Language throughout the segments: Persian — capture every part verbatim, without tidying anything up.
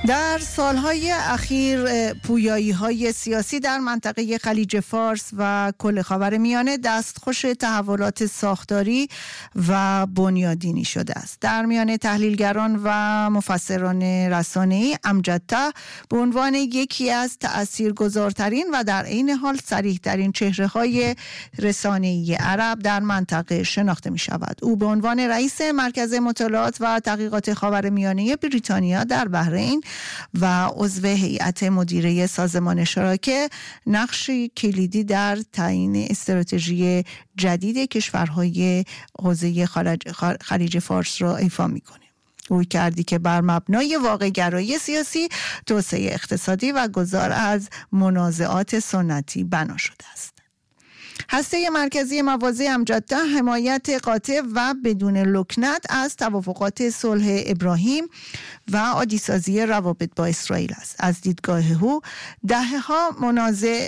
در سالهای اخیر پویایی‌های سیاسی در منطقه خلیج فارس و کل خاورمیانه دستخوش تحولات ساختاری و بنیادینی شده است. در میان تحلیلگران و مفسران رسانه‌ای، امجد ته به عنوان یکی از تأثیرگذارترین و در عین حال صریح‌ترین چهره‌های رسانه‌ای عرب در منطقه شناخته می‌شود. او به عنوان رئیس مرکز مطالعات و تحقیقات خاورمیانه بریتانیا در بحرین و عضو هیئت مدیره سازمان شراکه نقشی کلیدی در تعیین استراتژی جدید کشورهای حوزه خلیج فارس را ایفا می‌کند. روی کردی که بر مبنای واقع گرایی سیاسی، توسعه اقتصادی و گذار از منازعات سنتی بنا شده است. هسته مرکزی مواضع امجد ته حمایت قاطع و بدون لکنت از توافقات صلح ابراهیم و عادی‌سازی روابط با اسرائیل است. از دیدگاه او دهه‌ها منازع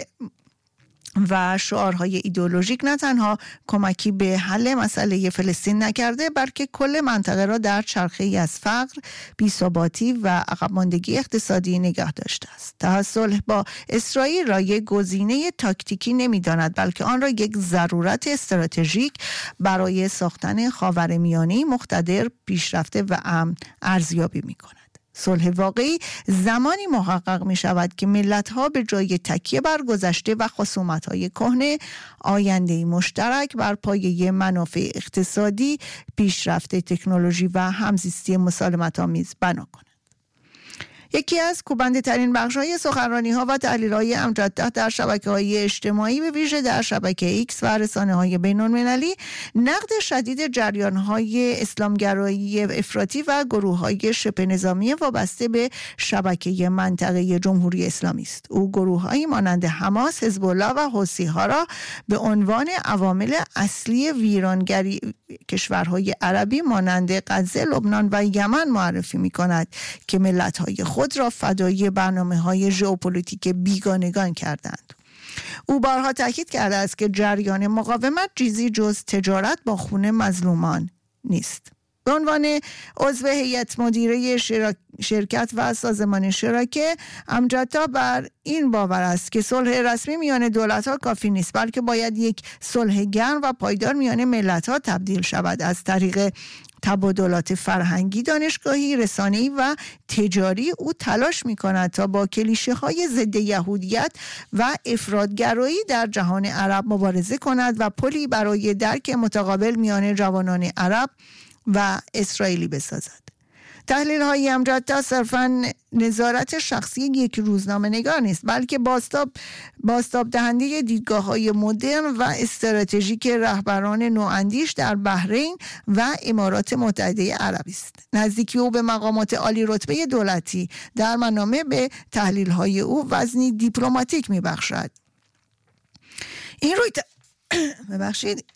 و شعارهای ایدئولوژیک نه تنها کمکی به حل مسئله فلسطین نکرده، بلکه کل منطقه را در چرخه‌ای از فقر، بی‌ثباتی و عقب ماندگی اقتصادی نگه داشته است. ته صلح با اسرائیل را یک گزینه تاکتیکی نمی‌داند، بلکه آن را یک ضرورت استراتژیک برای ساختن خاورمیانه‌ای مقتدر، پیشرفته و امن ارزیابی می‌کند. صلح واقعی زمانی محقق می شود که ملت‌ها به جای تکیه بر گذشته و خصومت‌های کهنه، آینده‌ای مشترک بر پایه منافع اقتصادی، پیشرفت تکنولوژی و همزیستی مسالمت‌آمیز بنا کنند. یکی از کوبنده ترین بخش‌های سخنرانی‌ها و تحلیل‌های امجد ته در شبکه‌های اجتماعی، به ویژه در شبکه ایکس و رسانه‌های بین‌المللی، نقد شدید جریان‌های اسلامگرایی افراطی و گروه‌های شبه نظامی وابسته به شبکه منطقه جمهوری اسلامی است. او گروه‌هایی مانند حماس، حزب الله و حوثی‌ها را به عنوان عوامل اصلی ویرانگری کشورهای عربی مانند غزه، لبنان و یمن معرفی می‌کند که ملت‌های خود خود را فدایی برنامه‌های ژئوپلیتیک بیگانگان کردند. او بارها تاکید کرده است که جریان مقاومت چیزی جز تجارت با خون مظلومان نیست. به عنوان عضو هیئت مدیره شرکت و سازمان شراکه، امجد ته بر این باور است که صلح رسمی میان دولت‌ها کافی نیست، بلکه باید یک صلح گرم و پایدار میان ملت‌ها تبدیل شود. از طریق تبادلات فرهنگی، دانشگاهی، رسانه‌ای و تجاری او تلاش می‌کند تا با کلیشه‌های ضد یهودیت و افراط‌گرایی در جهان عرب مبارزه کند و پلی برای درک متقابل میان جوانان عرب و اسرائیلی بسازد. تحلیل های امجد ته صرفاً نظارت شخصی یک روزنامه نگار نیست، بلکه بازتاب بازتاب دهنده دیدگاه های مدرن و استراتژیک رهبران نواندیش در بحرین و امارات متحده عربی است. نزدیکی او به مقامات عالی رتبه دولتی در منامه به تحلیل های او وزنی دیپلماتیک می بخشد. این روی ت... ببخشید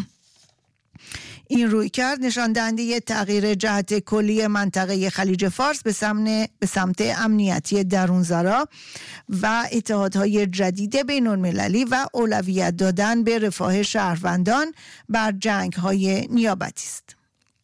این روی کرد نشان دهنده تغییر جهت کلی منطقه خلیج فارس به سمت به سمت امنیتی درونزارا و اتحادهای جدید بین‌المللی و اولویت دادن به رفاه شهروندان بر جنگ‌های نیابتی است.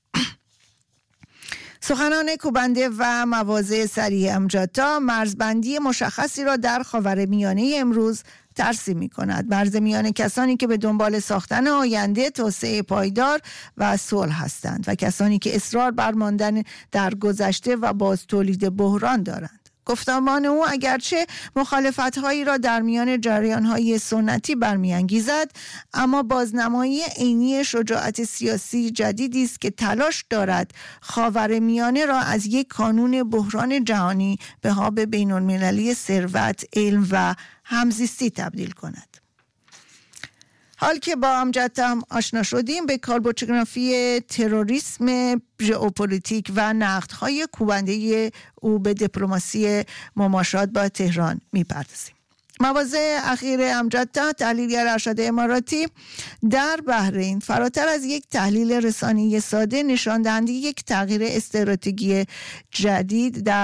سخنان کوبنده و مواضع صریح امجد ته مرزبندی مشخصی را در خاورمیانه امروز ترسیم می کند. مرز میان کسانی که به دنبال ساختن آینده، توسعه پایدار و صلح هستند و کسانی که اصرار بر ماندن در گذشته و باز تولید بحران دارند. گفتمان او اگرچه مخالفت‌هایی را در میان جریان‌های سنتی برمی‌انگیزد، اما بازنمایی عینی شجاعت سیاسی جدیدی است که تلاش دارد خاورمیانه را از یک کانون بحران جهانی به هاب بین‌المللی ثروت، علم و همزیستی تبدیل کند. حال که با امجد ته آشنا شدیم، به کاربوچگرافی تروریسم ژئوپلیتیک و نقدهای کوبنده او به دیپلماسی مماشات با تهران می‌پردازیم. مواضع اخیر امجد ته، تحلیلگر ارشد اماراتی، در بحرین فراتر از یک تحلیل رسانه‌ای ساده، نشان دهنده یک تغییر استراتژی جدید در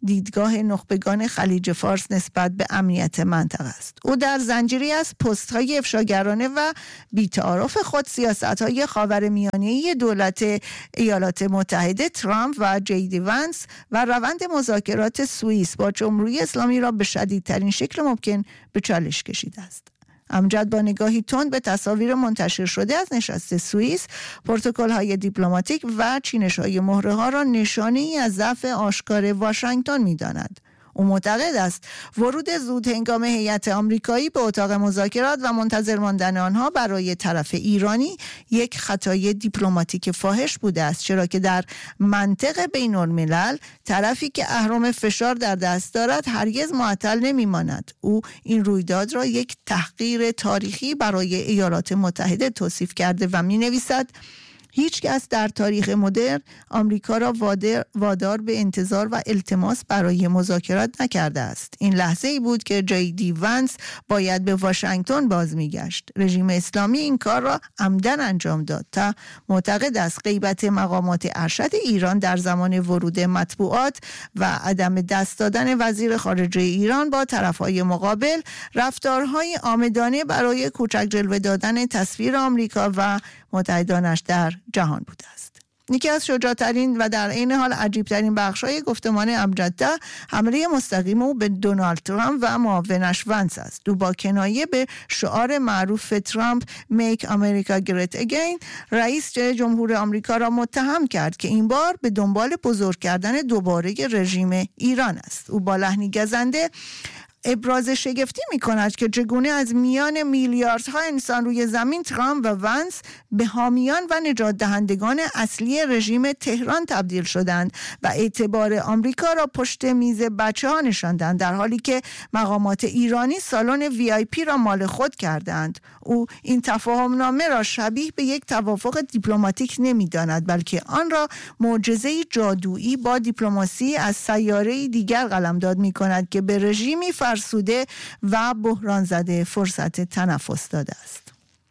دیدگاه نخبگان خلیج فارس نسبت به امنیت منطقه است. او در زنجیری از پست‌های افشاگرانه و بی‌تعارف خود سیاست‌های خاورمیانه‌ای دولت ایالات متحده ترامپ و جی دی ونس و روند مذاکرات سوئیس با جمهوری اسلامی را به شدیدترین شکل ممکن به چالش کشیده است. امجد با نگاهی تند به تصاویر منتشر شده از نشست سوئیس، پروتکل‌های دیپلماتیک و چینش‌های مهره‌ها را نشانه‌ای از ضعف آشکار واشنگتن می‌داند. او معتقد است ورود زود هنگام هیئت آمریکایی به اتاق مذاکرات و منتظر ماندن آنها برای طرف ایرانی یک خطای دیپلماتیک فاحش بوده است، چرا که در منطق بین الملل طرفی که اهرم فشار در دست دارد هرگز معطل نمی‌ماند. او این رویداد را یک تحقیر تاریخی برای ایالات متحده توصیف کرده و می‌نویسد هیچ کس در تاریخ مدرن آمریکا را وادار به انتظار و التماس برای مذاکرات نکرده است. این لحظه ای بود که جی دی ونس باید به واشنگتن باز میگشت. رژیم اسلامی این کار را عمدن انجام داد تا معتقد است غیبت مقامات ارشد ایران در زمان ورود مطبوعات و عدم دست دادن وزیر خارجه ایران با طرفهای مقابل رفتارهای عامدانه برای کوچک جلوه دادن تصویر آمریکا و متحدانش در جهان بوده است. یکی از شجاع‌ترین و در عین حال عجیب‌ترین بخش‌های گفتمان امجد حمله مستقیم او به دونالد ترامپ و معاونش ونس است. او با کنایه به شعار معروف ترامپ Make America Great Again رئیس جمهور آمریکا را متهم کرد که این بار به دنبال بزرگ کردن دوباره رژیم ایران است. او با لحنی گزنده ابراز شگفتی می کند که چگونه از میان میلیاردها انسان روی زمین ترامپ و ونس به حامیان و نجات دهندگان اصلی رژیم تهران تبدیل شدند و اعتبار آمریکا را پشت میز بچه ها نشاندند، در حالی که مقامات ایرانی سالن وی آی پی را مال خود کردند. او این تفاهم نامه را شبیه به یک توافق دیپلماتیک نمی داند، بلکه آن را معجزه جادویی با دیپلماسی از سیاره دیگر قلمداد می کند که به رژیمی فرسوده و بحران زده فرصت تنفس داده است.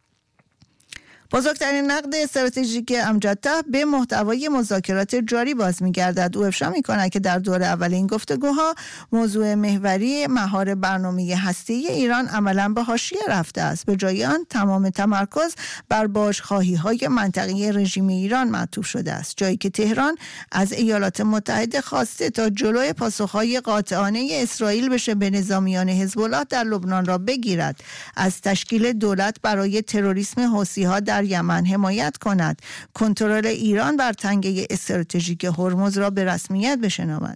بزرگترین نقد استراتژیک امجد به محتوای مذاکرات جاری باز می‌گردد. او افشا می‌کند که در دور اول این گفتگوها موضوع محوری مهار برنامه هسته‌ای ایران عملاً به حاشیه رفته است. به جای آن تمام تمرکز بر بازخواهی‌های منطقه‌ای رژیم ایران معطوف شده است، جایی که تهران از ایالات متحده خواسته تا جلوی پاسخ‌های قاطعانه اسرائیل بشه به نظامیان حزب الله در لبنان را بگیرد، از تشکیل دولت برای تروریسم حوثی‌ها در یمن حمایت کند، کنترل ایران بر تنگه استراتژیک هرمز را به رسمیت بشناسد.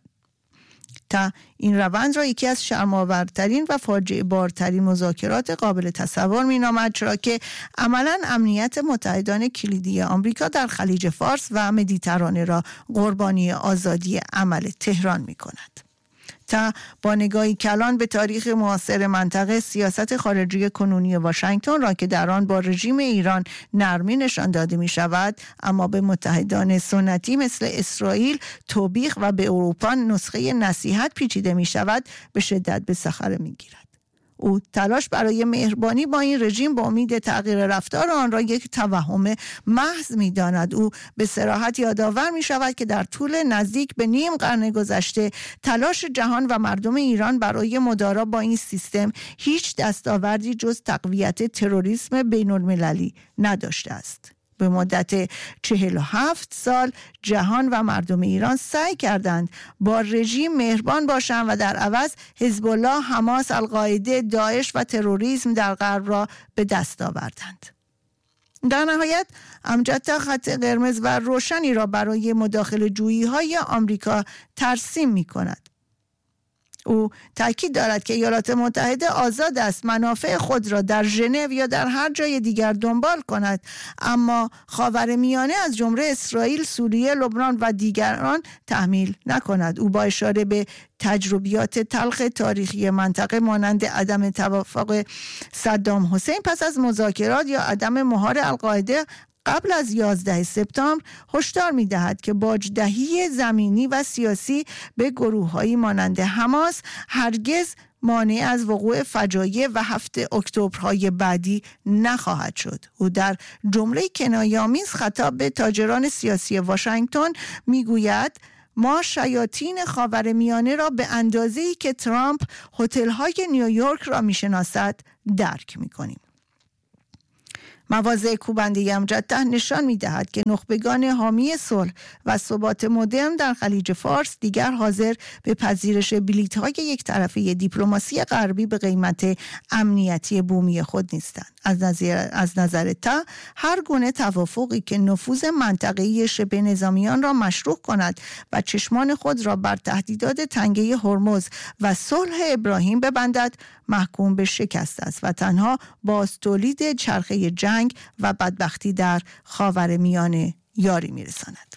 تا این روند را یکی از شرم‌آورترین و فاجعه بارترین مذاکرات قابل تصور می‌نامد، چرا که عملاً امنیت متحدان کلیدی آمریکا در خلیج فارس و مدیترانه را قربانی آزادی عمل تهران می‌کند. تا با نگاهی کلان به تاریخ معاصر منطقه، سیاست خارجی کنونی واشنگتن را که در آن با رژیم ایران نرمی نشان داده می شود، اما به متحدان سنتی مثل اسرائیل توبیخ و به اروپا نسخه نصیحت پیچیده می شود، به شدت به سخره می گیرد. او تلاش برای مهربانی با این رژیم با امید تغییر رفتار آن را یک توهم محض می‌داند. او به صراحت یادآور می‌شود که در طول نزدیک به نیم قرن گذشته تلاش جهان و مردم ایران برای مدارا با این سیستم هیچ دستاوردی جز تقویت تروریسم بین‌المللی نداشته است. به مدت چهل و هفت سال جهان و مردم ایران سعی کردند با رژیم مهربان باشند و در عوض حزب الله، حماس، القاعده، داعش و تروریسم در غرب را به دست آوردند. در نهایت امجد خط قرمز و روشنی را برای مداخله جویی های آمریکا ترسیم می کند. او تاکید دارد که ایالات متحده آزاد است منافع خود را در ژنو یا در هر جای دیگر دنبال کند، اما خاورمیانه از جمله اسرائیل، سوریه، لبنان و دیگران تحمیل نکند. او با اشاره به تجربیات تلخ تاریخی منطقه مانند عدم توافق صدام حسین پس از مذاکرات یا عدم مهار القاعده قبل از یازده سپتامبر هشدار می‌دهد که باجدهی زمینی و سیاسی به گروه‌هایی مانند حماس هرگز مانع از وقوع فجایع و هفت اکتبرهای بعدی نخواهد شد. او در جمله کنایه‌آمیز خطاب به تاجران سیاسی واشنگتن میگوید ما شیاطین خاورمیانه را به اندازه‌ای که ترامپ هتل‌های نیویورک را می‌شناسد درک می‌کنیم. مواضع کوبنده مجدد نشان می‌دهد که نخبگان حامی صلح و ثبات مدرن در خلیج فارس دیگر حاضر به پذیرش بلیط‌های یک طرفه دیپلماسی غربی به قیمت امنیتی بومی خود نیستند. از نظر از نظر تا هر گونه توافقی که نفوذ منطقه‌ای شبه نظامیان را مشروع کند و چشمان خود را بر تهدیدات تنگه هرمز و صلح ابراهیم ببندد محکوم به شکست است و تنها باز تولید چرخه جنگ و بدبختی در خاورمیانه یاری می‌رساند.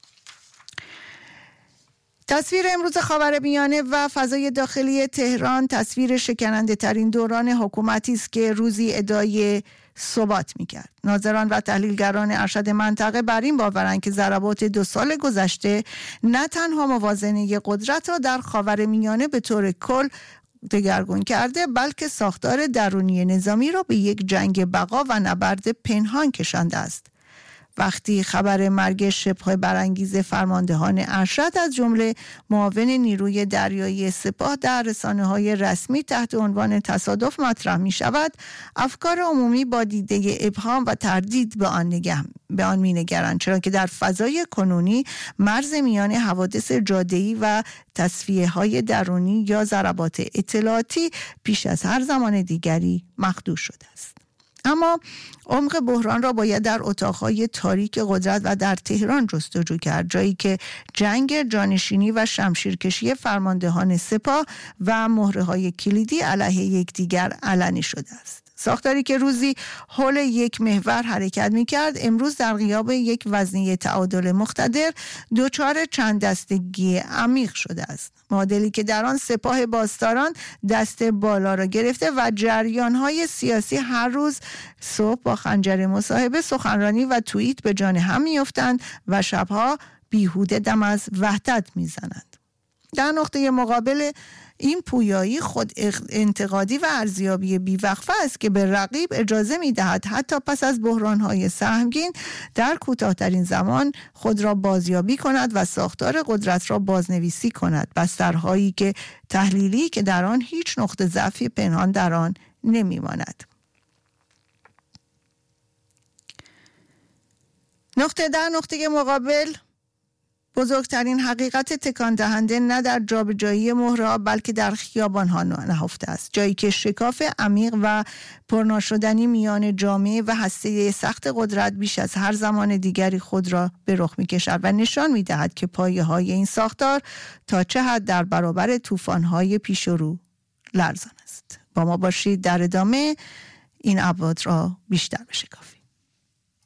تصویر امروز خاورمیانه و فضای داخلی تهران تصویر شکننده ترین دوران حکومتی است که روزی ادعای ثبات می‌کرد. ناظران و تحلیلگران ارشد منطقه بر این باورند که ضربات دو سال گذشته نه تنها موازنه قدرت را در خاورمیانه به طور کل دگرگون کرده، بلکه ساختار درونی نظامی را به یک جنگ بقا و نبرد پنهان کشانده است. وقتی خبر مرگ شبه برانگیز فرماندهان ارشد از جمله معاون نیروی دریایی سپاه در رسانه‌های رسمی تحت عنوان تصادف مطرح می شود، افکار عمومی با دیده ابهام و تردید به آن نگه به آن می‌نگرند، چرا که در فضای کنونی مرز میان حوادث جاده‌ای و تصفیه‌های درونی یا ضربات اطلاعاتی پیش از هر زمان دیگری مخدوش شده است. اما عمق بحران را باید در اتاقهای تاریک قدرت و در تهران جستجو کرد، جایی که جنگ جانشینی و شمشیرکشی فرماندهان سپاه و مهره‌های کلیدی علیه یکدیگر علنی شده است. ساختاری که روزی حول یک محور حرکت می‌کرد، امروز در غیاب یک وزنه تعادل مقتدر دچار چند دستگی عمیق شده است. معادلی که در آن سپاه پاسداران دست بالا را گرفته و جریان‌های سیاسی هر روز صبح با خنجر مصاحبه، سخنرانی و توییت به جان هم می‌افتند و شبها بیهوده دم از وحدت می‌زنند. در نقطه مقابل این پویایی خود انتقادی و ارزیابی بیوقفه است که به رقیب اجازه می‌دهد حتی پس از بحران‌های سهمگین در کوتاه‌ترین زمان خود را بازیابی کند و ساختار قدرت را بازنویسی کند، بسترهایی که تحلیلی که در آن هیچ نقطه ضعفی پنهان در آن نمی‌ماند. نقطه در نقطه مقابل بزرگترین حقیقت تکان دهنده نه در جابجایی مهره‌ها بلکه در خیابان‌ها نهفته است، جایی که شکاف عمیق و پرناشدنی میان جامعه و هسته سخت قدرت بیش از هر زمان دیگری خود را به رخ می‌کشد و نشان می‌دهد که پایه‌های این ساختار تا چه حد در برابر طوفان‌های پیش رو لرزان است. با ما باشید در ادامه این ابعاد را بیشتر بشکافیم.